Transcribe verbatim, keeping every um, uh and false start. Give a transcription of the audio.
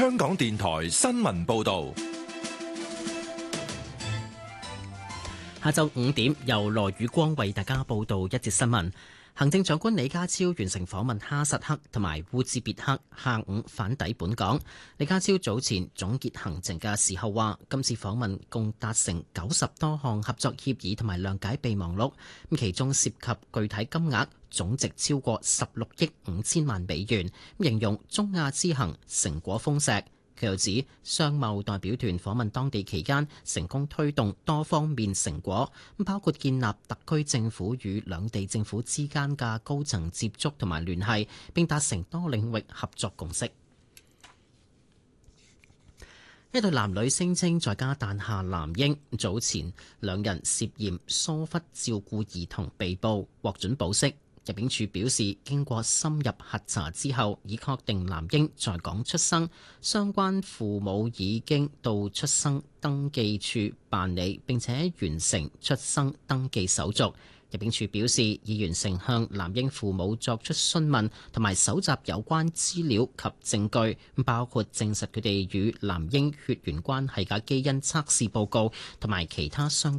香港電台新聞報道。 下晝五點，由羅宇光為大家報道一節新聞。行政長官李家超完成訪問哈薩克同埋烏茲別克，下午返抵本港。李家超早前總結行程嘅時候話，今次訪問共達成九十多項合作協議同埋諒解備忘錄，咁其中涉及具體金額總值超過十六億五千萬美元，形容中亞之行成果豐碩。佢又指，商貿代表團訪問當地期間，成功推動多方面成果，包括建立特區政府與兩地政府之間嘅高層接觸同埋聯繫，並達成多領域合作共識。一對男女聲稱在家誕下男嬰，早前兩人涉嫌疏忽照顧兒童被捕，獲准保釋。入境處表示，經過深入核查之後，已確定男嬰在港出生，相關父母已經到出生登記處辦理並且完成出生登記手續。入境處表示，已完成向男嬰父母作出詢問同埋搜集有關資料及證據，包括證實佢哋與男嬰血緣關係嘅基因測試報告同埋其他相